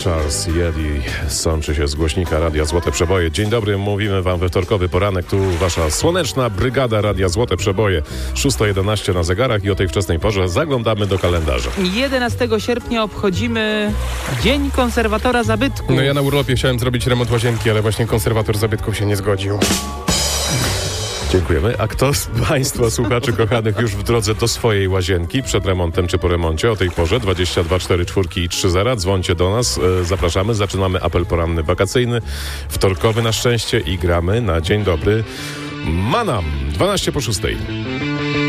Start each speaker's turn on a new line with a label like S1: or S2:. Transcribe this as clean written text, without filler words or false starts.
S1: Charles Yeti sączy się z głośnika Radia Złote Przeboje. Dzień dobry, mówimy wam we wtorkowy poranek. Tu wasza słoneczna brygada Radia Złote Przeboje. 6:11 na zegarach i o tej wczesnej porze zaglądamy do kalendarza.
S2: 11 sierpnia obchodzimy Dzień Konserwatora Zabytków.
S3: No ja na urlopie chciałem zrobić remont łazienki, ale właśnie konserwator zabytków się nie zgodził.
S1: Dziękujemy. A kto z państwa słuchaczy kochanych już w drodze do swojej łazienki przed remontem czy po remoncie o tej porze? 22 4 4 i 30. Dzwońcie do nas. Zapraszamy. Zaczynamy apel poranny wakacyjny. Wtorkowy na szczęście i gramy na dzień dobry. Manam. 12 po 6.